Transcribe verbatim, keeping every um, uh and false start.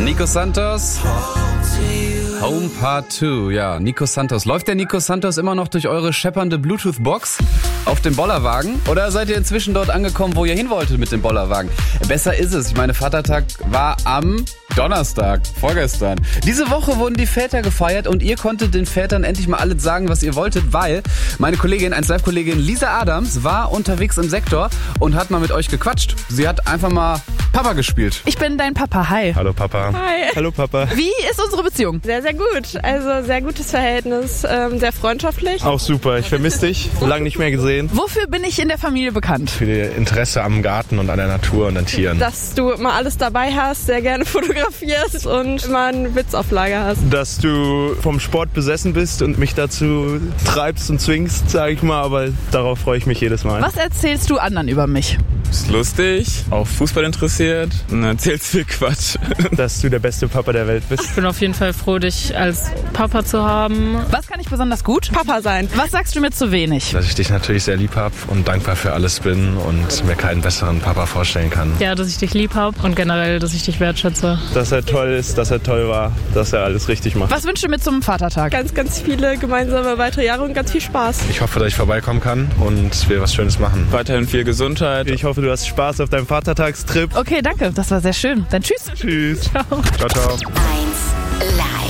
Nico Santos. Home Part zwei, ja, Nico Santos. Läuft der Nico Santos immer noch durch eure scheppernde Bluetooth-Box auf dem Bollerwagen? Oder seid ihr inzwischen dort angekommen, wo ihr hin wolltet mit dem Bollerwagen? Besser ist es. Ich meine, Vatertag war am Donnerstag, vorgestern. Diese Woche wurden die Väter gefeiert und ihr konntet den Vätern endlich mal alles sagen, was ihr wolltet, weil meine Kollegin, eins Live-Kollegin Lisa Adams war unterwegs im Sektor und hat mal mit euch gequatscht. Sie hat einfach mal Papa gespielt. Ich bin dein Papa, hi. Hallo Papa. Hi. Hallo Papa. Wie ist unsere Beziehung? Sehr, sehr gut. Also sehr gutes Verhältnis, ähm, sehr freundschaftlich. Auch super, ich vermisse dich. Lange nicht mehr gesehen. Wofür bin ich in der Familie bekannt? Für ihr Interesse am Garten und an der Natur und an Tieren. Dass du immer alles dabei hast, sehr gerne fotografierst und immer einen Witz auf Lager hast. Dass du vom Sport besessen bist und mich dazu treibst und zwingst, sage ich mal, aber darauf freue ich mich jedes Mal. Was erzählst du anderen über mich? Ist lustig, auch Fußball interessiert und erzählst viel Quatsch. Dass du der beste Papa der Welt bist. Ich bin auf jeden Fall froh, dich als Papa zu haben. Was kann ich besonders gut? Papa sein. Was sagst du mir zu wenig? Dass ich dich natürlich sehr lieb habe und dankbar für alles bin und mir keinen besseren Papa vorstellen kann. Ja, dass ich dich lieb habe und generell, dass ich dich wertschätze. Dass er toll ist, dass er toll war, dass er alles richtig macht. Was wünschst du mir zum Vatertag? Ganz, ganz viele gemeinsame weitere Jahre und ganz viel Spaß. Ich hoffe, dass ich vorbeikommen kann und wir was Schönes machen. Weiterhin viel Gesundheit. Ich hoffe, du hast Spaß auf deinem Vatertagstrip. Okay, danke. Das war sehr schön. Dann tschüss. Tschüss. Ciao. Ciao, ciao. eins Live.